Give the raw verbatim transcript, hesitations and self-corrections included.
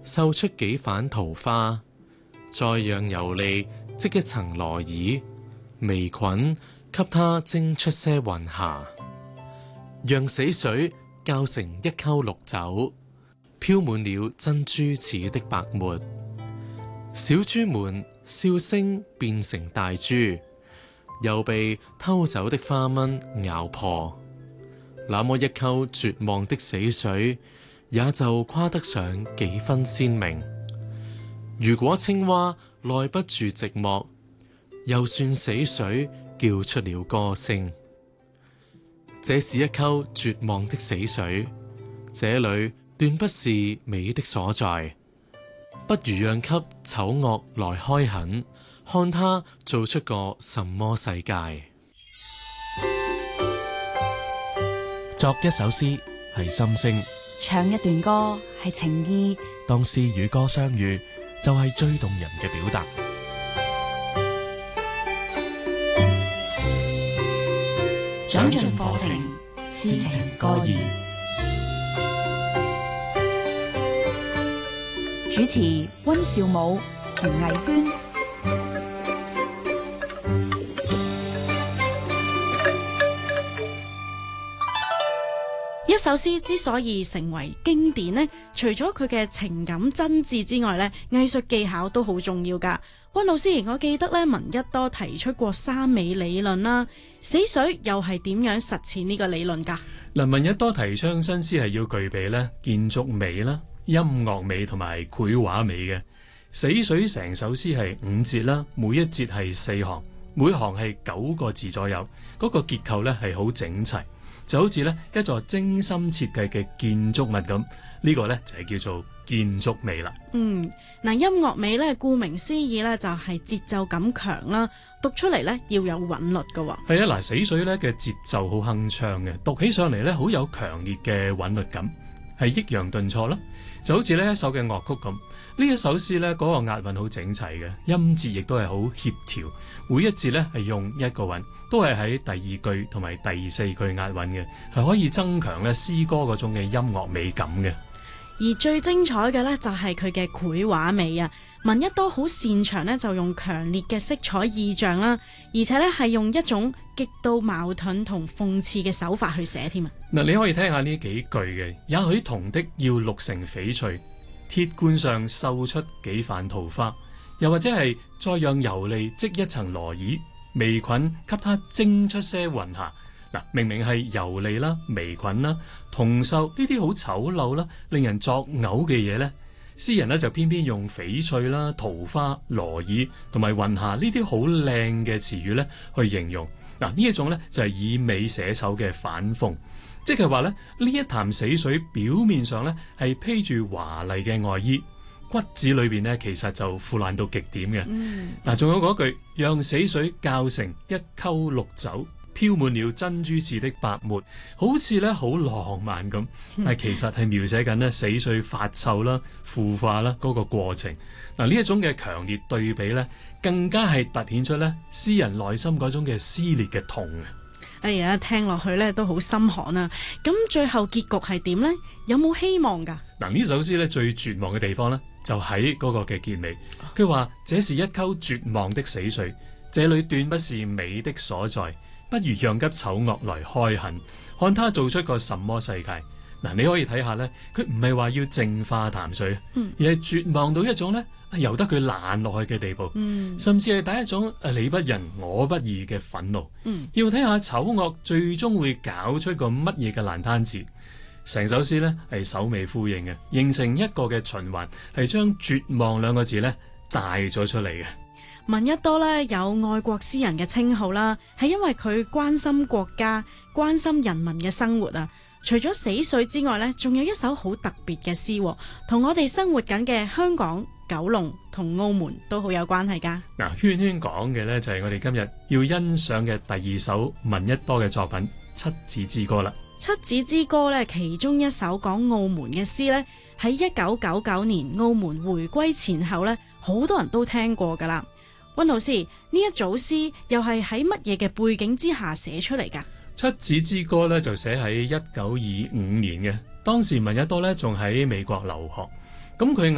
繡出幾瓣桃花，再讓游離織一層羅衣，微菌給它蒸出些雲霞，讓死水校成一溝綠酒，飄滿了珍珠似的白沫。小豬們笑聲變成大豬，又被偷走的花蚊咬破。那麼一溝絕望的死水，也就誇得上幾分鮮明。如果青蛙耐不住寂寞，又算死水叫出了歌聲。這是一溝絕望的死水，這裏斷不是美的所在。不如讓給醜惡來開墾，看他做出個什麼世界。 作一首詩係心聲， 唱一段歌係情意。 當詩與歌相遇，就係最動人嘅表達。 長進課程，詩情歌意。主持溫兆武、洪藝軒。 一首詩之所以成為經典呢，除咗佢嘅情感真摯之外呢，藝術技巧都好重要噶。溫老師，我記得咧，聞一多提出過三美理論啦，死水又係點樣實踐呢個理論噶？ 嗱，聞一多提倡新詩係要具備咧建築美啦、音樂美同埋繪畫美嘅。死水成首詩係五節啦，每一節係四行，每行係九個字左右，嗰、那個結構咧係好整齊。就好似咧一座精心設計嘅建築物咁，呢個咧就係叫做建築美啦。 嗯，嗱，音樂美咧，顧名思義咧就係節奏感強啦，讀出嚟咧要有韻律噶。 係啊，嗱，死水咧嘅節奏好鏗鏘嘅，讀起上嚟咧好有強烈嘅韻律感，係抑揚頓挫啦，就好似呢一首嘅樂曲咁。呢一首詩咧嗰個押韻好整齊嘅，音節亦都係好協調，每一節咧係用一個韻，都係喺第二句同埋第四句押韻嘅，係可以增強咧詩歌嗰種嘅音樂美感嘅。 而最精彩嘅咧就係佢嘅繪畫美啊！聞一多好擅長咧就用強烈嘅色彩意象啦，而且咧係用一種極度矛盾同諷刺嘅手法去寫添啊！ 嗱，你可以聽下呢幾句嘅，也許銅的要綠成翡翠，鐵罐上繡出幾瓣桃花，又或者係再讓游離織一層羅衣，微菌給它蒸出些雲霞。嗱，明明係游離啦、微菌啦、銅鏽呢啲好醜陋啦、令人作嘔嘅嘢呢，詩人呢就偏偏用翡翠啦、桃花、羅衣同埋雲霞呢啲好靚嘅詞語呢去形容。嗱，呢一種呢就係以美寫醜嘅反諷，即係話咧呢一潭死水表面上呢係披住華麗嘅外衣，骨子裏邊呢其實就腐爛到極點嘅。嗱、嗯，仲有嗰句讓死水校成一溝綠酒，飄滿了珍珠似的白沫，好似咧好浪漫咁，但係其實係描寫緊咧死水發臭啦、腐化啦嗰個過程。嗱，呢一種嘅強烈對比咧，更加係突顯出咧詩人內心嗰種嘅撕裂嘅痛啊！ 哎呀，聽落去咧都好心寒啊！咁最後結局係點呢？有冇希望噶？ 嗱，呢首詩咧最絕望嘅地方咧，就喺嗰個嘅結尾。佢話：這是一溝絕望的死水，這裏斷不是美的所在。不如讓給醜惡來開墾，看他做出個什麼世界。嗱，你可以睇下呢，佢唔係話要淨化淡水，嗯、而係絕望到一種呢，由得佢爛落去嘅地步，嗯、甚至係第一種你不仁我不義嘅憤怒。嗯、要睇下醜惡最終會搞出個乜嘢嘅爛攤子。成首詩呢係首尾呼應嘅，形成一個嘅循環，係將絕望兩個字呢帶咗出嚟嘅。 聞一多咧有愛國詩人嘅稱號啦，係因為佢關心國家、關心人民嘅生活啊。除咗死水之外咧，仲有一首好特別嘅詩，同我哋生活緊嘅香港、九龍同澳門都好有關係噶。 嗱，圈圈講嘅咧就係我哋今日要欣賞嘅第二首聞一多嘅作品《七子之歌》啦。 《七子之歌》咧，其中一首講澳門嘅詩咧，喺一九九九年澳門回歸前後咧，好多人都聽過噶啦。溫老師，呢一組詩又係喺乜嘢嘅背景之下寫出嚟噶？ 七子之歌咧就寫喺一九二五年嘅，當時聞一多咧仲喺美國留學，咁佢